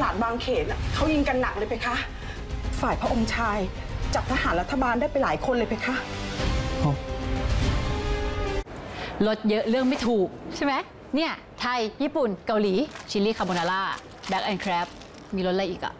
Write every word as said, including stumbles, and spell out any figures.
ลาดบางเขนเขายิงกันหนักเลยเพคะ ฝ่ายพระองค์ชายจับทหารรัฐบาลได้ไปหลายคนเลยเพคะรสเยอะเรื่องไม่ถูกใช่ไหมเนี่ยไทยญี่ปุ่นเกาหลีชิลลี่คาโบนาร่าแบ็กแอนด์แครบมีรสอะไรอีกอะ